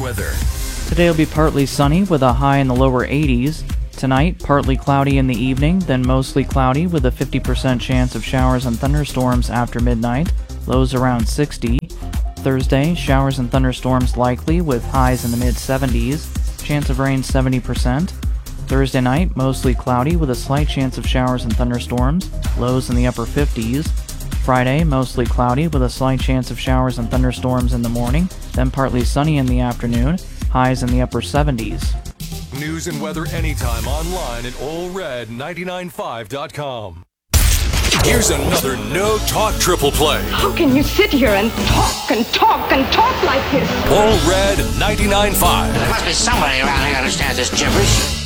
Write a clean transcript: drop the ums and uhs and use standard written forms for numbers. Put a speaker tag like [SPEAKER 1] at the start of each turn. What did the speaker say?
[SPEAKER 1] weather.
[SPEAKER 2] Today will be partly sunny with a high in the lower 80s. Tonight, partly cloudy in the evening, then mostly cloudy with a 50% chance of showers and thunderstorms after midnight, lows around 60. Thursday, showers and thunderstorms likely with highs in the mid-70s, chance of rain 70%. Thursday night, mostly cloudy with a slight chance of showers and thunderstorms, lows in the upper 50s. Friday, mostly cloudy with a slight chance of showers and thunderstorms in the morning, then partly sunny in the afternoon, highs in the upper 70s.
[SPEAKER 1] News and weather anytime online at allred995.com. Here's another No Talk Triple Play.
[SPEAKER 3] How can you sit here and talk and talk and talk like this?
[SPEAKER 1] All Red 99.5.
[SPEAKER 4] There must be somebody around here who understands this gibberish.